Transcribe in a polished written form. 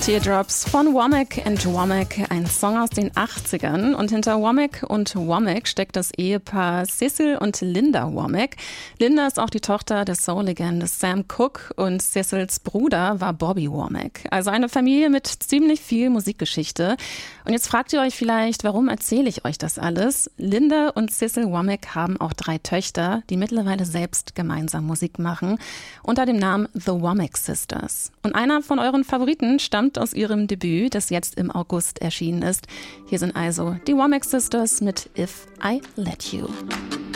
Teardrops von Womack and Womack, ein Song aus den 80ern. Und hinter Womack und Womack steckt das Ehepaar Cecil und Linda Womack. Linda ist auch die Tochter der Soul-Legende Sam Cooke und Cecils Bruder war Bobby Womack. Also eine Familie mit ziemlich viel Musikgeschichte. Und jetzt fragt ihr euch vielleicht, warum erzähle ich euch das alles? Linda und Cecil Womack haben auch 3 Töchter, die mittlerweile selbst gemeinsam Musik machen, unter dem Namen The Womack Sisters. Und einer von euren Favoriten stammt aus ihrem Debüt, das jetzt im August erschienen ist. Hier sind also die Womack Sisters mit If I Let You.